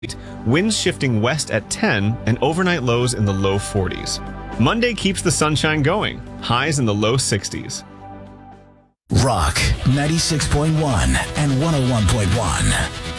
winds shifting west at 10, and overnight lows in the low 40s. Monday keeps the sunshine going, highs in the low 60s. Rock 96.1 and 101.1.